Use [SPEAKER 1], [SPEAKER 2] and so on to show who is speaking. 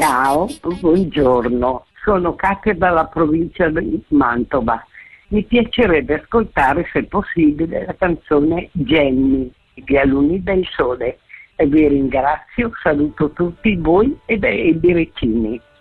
[SPEAKER 1] Ciao, buongiorno. Sono Katia dalla provincia di Mantova. Mi piacerebbe ascoltare, se possibile, la canzone Jenny di Alunni del Sole. E vi ringrazio, saluto tutti voi e i birichini.